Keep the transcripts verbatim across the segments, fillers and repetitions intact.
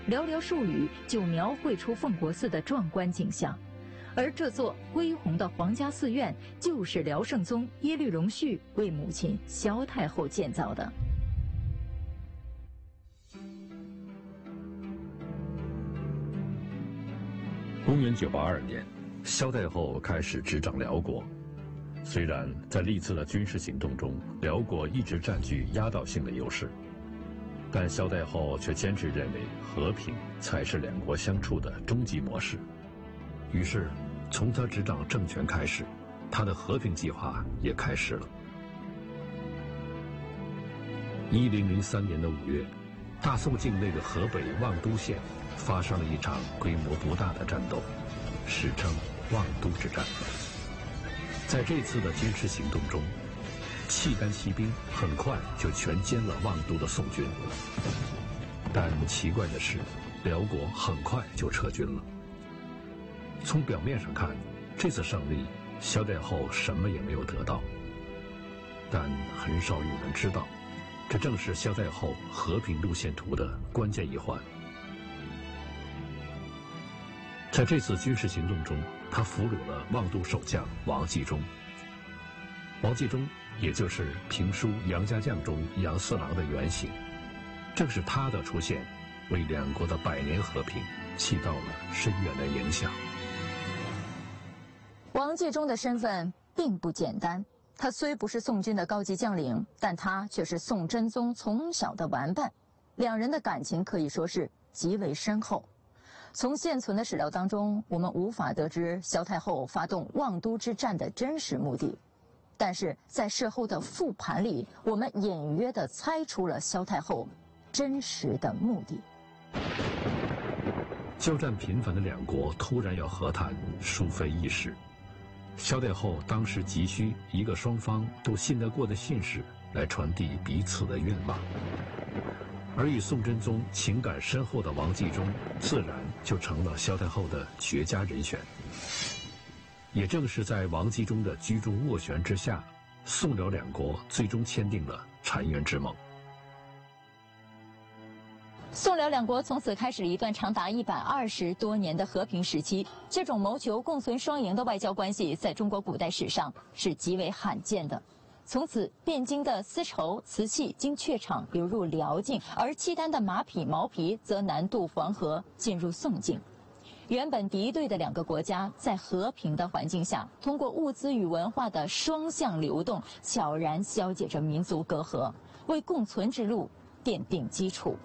寥寥数语就描绘出奉国寺的壮观景象。而这座恢宏的皇家寺院，就是辽圣宗耶律隆绪为母亲萧太后建造的。 公元九八二年，萧太后开始执掌辽国。虽然在历次的军事行动中，辽国一直占据压倒性的优势，但萧太后却坚持认为和平才是两国相处的终极模式。于是，从她执掌政权开始，她的和平计划也开始了。一零零三年的五月，大宋境内的河北望都县发生了一场规模不大的战斗，史称望都之战。在这次的军事行动中，契丹骑兵很快就全歼了望都的宋军。但奇怪的是，辽国很快就撤军了。从表面上看，这次胜利，萧太后什么也没有得到。但很少有人知道，这正是萧太后和平路线图的关键一环。在这次军事行动中，他俘虏了望都守将王继忠。王继忠也就是评书《杨家将》中杨四郎的原型，正是他的出现，为两国的百年和平起到了深远的影响。 王继忠的身份并不简单，他虽不是宋军的高级将领，但他却是宋真宗从小的玩伴，两人的感情可以说是极为深厚。从现存的史料当中，我们无法得知萧太后发动望都之战的真实目的，但是在事后的复盘里，我们隐约地猜出了萧太后真实的目的。 交战频繁的两国突然要和谈，殊非易事。萧太后当时急需一个双方都信得过的信使来传递彼此的愿望，而与宋真宗情感深厚的王继忠自然就成了萧太后的绝佳人选。也正是在王继忠的居中斡旋之下，宋辽两国最终签订了澶渊之盟。 宋辽两国从此开始了一段长达一百二十多年的和平时期。这种谋求共存双赢的外交关系，在中国古代史上是极为罕见的。从此，汴京的丝绸、瓷器经榷场流入辽境，而契丹的马匹、毛皮则南渡黄河进入宋境。原本敌对的两个国家，在和平的环境下，通过物资与文化的双向流动，悄然消解着民族隔阂，为共存之路奠定基础。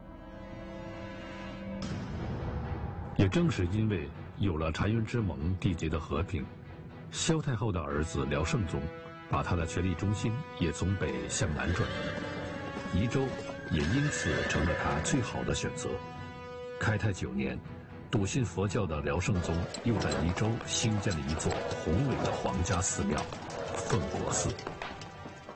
也正是因为有了澶渊之盟缔结的和平，萧太后的儿子辽圣宗把他的权力中心也从北向南转，宜州也因此成了他最好的选择。开泰九年，笃信佛教的辽圣宗又在宜州兴建了一座宏伟的皇家寺庙——奉国寺。